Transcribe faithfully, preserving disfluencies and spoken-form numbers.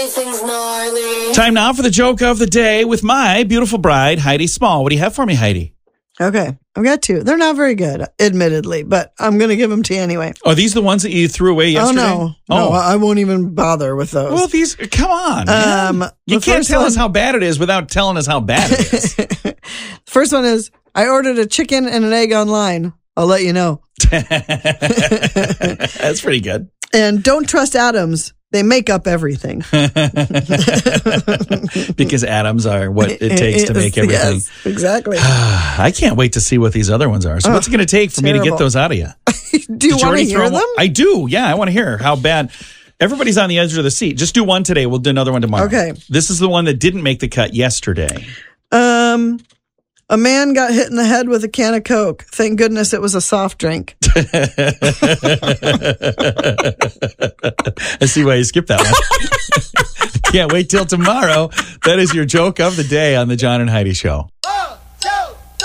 Everything's gnarly. Time now for the joke of the day with my beautiful bride, Heidi Small. What do you have for me, Heidi? Okay, I've got two. They're not very good, admittedly, but I'm going to give them to you anyway. Are these the ones that you threw away yesterday? Oh, no. No, Oh. I won't even bother with those. Well, these, come on. man. Um, you the can't first tell one- us how bad it is without telling us how bad it is. First one is, I ordered a chicken and an egg online. I'll let you know. That's pretty good. And don't trust atoms. They make up everything. Because atoms are what it takes to make everything. Yes, exactly. I can't wait to see what these other ones are. So Oh, what's it going to take for me to get terrible. those out of you? Do you want to already throw hear them? them? I do. Yeah, I want to hear how bad. Everybody's on the edge of the seat. Just do one today. We'll do another one tomorrow. Okay. This is the one that didn't make the cut yesterday. Um, a man got hit in the head with a can of Coke. Thank goodness it was a soft drink. I see why you skipped that one. Can't wait till tomorrow. That is your joke of the day on the John and Heidi Show.